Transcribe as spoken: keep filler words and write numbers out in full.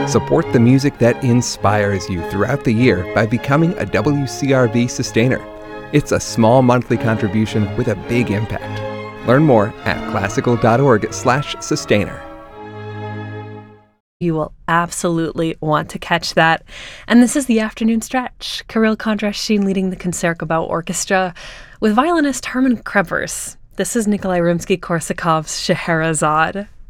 Support the music that inspires you throughout the year by becoming a W C R V Sustainer. It's a small monthly contribution with a big impact. Learn more at classical.org slash sustainer. You will absolutely want to catch that. And this is the afternoon stretch. Kirill Kondrashyn leading the Concertgebouw Orchestra with violinist Herman Krempers. This is Nikolai Rimsky-Korsakov's Scheherazade.